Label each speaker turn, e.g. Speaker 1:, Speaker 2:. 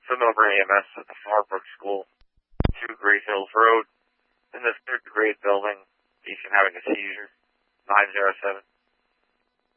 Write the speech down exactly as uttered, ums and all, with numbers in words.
Speaker 1: Sundover A M S at the Farbrook School, two Great Hills Road, in the third grade building, patient having a seizure, nine zero seven.